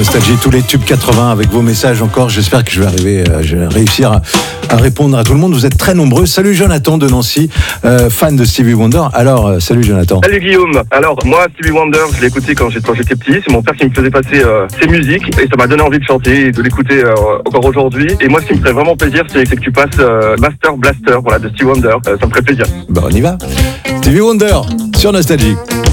Nostalgie, tous les tubes 80 avec vos messages encore. J'espère que je vais réussir à répondre à tout le monde. Vous êtes très nombreux. Salut Jonathan de Nancy, fan de Stevie Wonder. Alors, salut Jonathan. Salut Guillaume. Alors, moi, Stevie Wonder, je l'ai écouté quand j'étais petit. C'est mon père qui me faisait passer ses musiques et ça m'a donné envie de chanter et de l'écouter encore aujourd'hui. Et moi, ce qui me ferait vraiment plaisir, c'est que tu passes Master Blaster, voilà, de Stevie Wonder. Ça me ferait plaisir. Bah, on y va. Stevie Wonder sur Nostalgie.